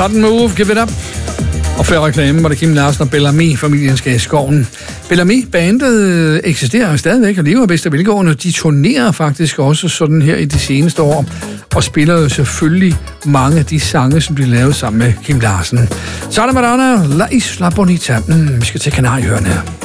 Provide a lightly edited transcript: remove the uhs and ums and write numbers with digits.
Cotton Move, Give It Up. Og før reklamen var det Kim Larsen og Bellamy, familien skal i skoven. Bellamy, bandet eksisterer stadigvæk og lever bedst af vilkårene. De turnerer faktisk også sådan her i de seneste år, og spiller jo selvfølgelig mange af de sange, som de lavede sammen med Kim Larsen. Så er det Madonna, La Isla Bonita. Vi skal til Kanarieøerne her.